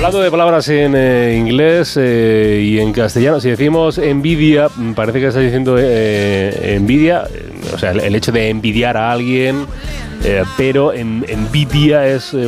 Hablando de palabras en inglés y en castellano, si decimos envidia, parece que estás diciendo envidia, o sea, el hecho de envidiar a alguien, pero envidia es